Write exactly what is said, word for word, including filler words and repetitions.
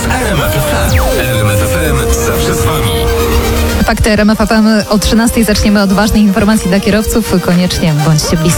w R M F F M. R M F F M zawsze z Wami. Fakty R M F F M o trzynastej zaczniemy od ważnych informacji dla kierowców. Koniecznie bądźcie blisko.